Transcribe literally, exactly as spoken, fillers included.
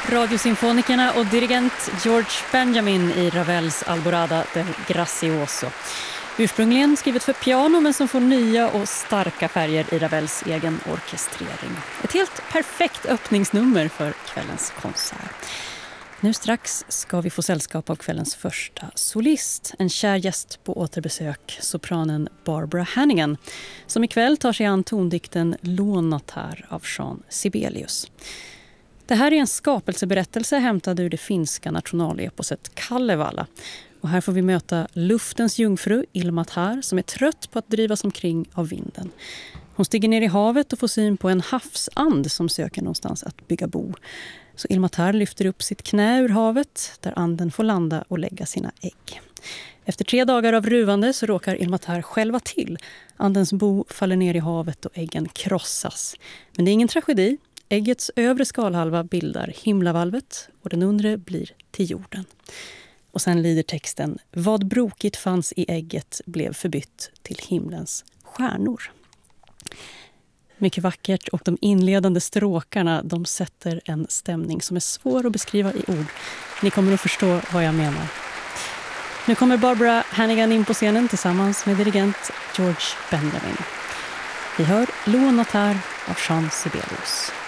Radiosymfonikerna och dirigent George Benjamin i Ravels Alborada del Gracioso. Ursprungligen skrivet för piano men som får nya och starka färger i Ravels egen orkestrering. Ett helt perfekt öppningsnummer för kvällens konsert. Nu strax ska vi få sällskap av kvällens första solist. En kär gäst på återbesök, sopranen Barbara Hannigan, som ikväll tar sig an tondikten Luonnotar av Jean Sibelius. Det här är en skapelseberättelse hämtad ur det finska nationaleposet Kalevala. Och här får vi möta luftens jungfru Ilmatar som är trött på att drivas omkring av vinden. Hon stiger ner i havet och får syn på en havsand som söker någonstans att bygga bo. Så Ilmatar lyfter upp sitt knä ur havet där anden får landa och lägga sina ägg. Efter tre dagar av ruvande så råkar Ilmatar själva till. Andens bo faller ner i havet och äggen krossas. Men det är ingen tragedi. Äggets övre skalhalva bildar himlavalvet och den undre blir till jorden. Och sen lyder texten: vad brokigt fanns i ägget blev förbytt till himlens stjärnor. Mycket vackert, och de inledande stråkarna de sätter en stämning som är svår att beskriva i ord. Ni kommer att förstå vad jag menar. Nu kommer Barbara Hannigan in på scenen tillsammans med dirigent George Benjamin. Vi hör Luonnotar av Jean Sibelius.